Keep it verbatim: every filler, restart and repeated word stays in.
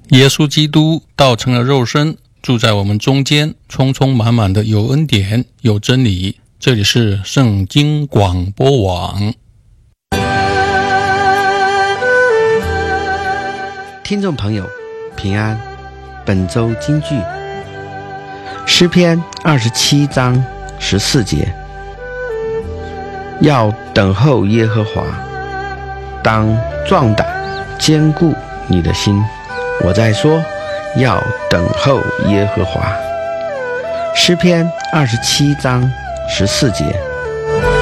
耶稣基督道成了肉身，住在我们中间，充充满满的有恩典，有真理。这里是圣经广播网。 听众朋友平安，本周金句诗篇二十七章十四节，要等候耶和华，当壮胆，坚固你的心。我在说，要等候耶和华。诗篇二十七章十四节。